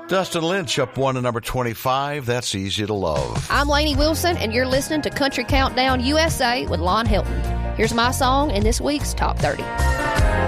Dustin Lynch up 1 to number 25. That's Easy to Love. I'm Lainey Wilson, and you're listening to Country Countdown USA with Lon Hilton. Here's my song in this week's Top 30.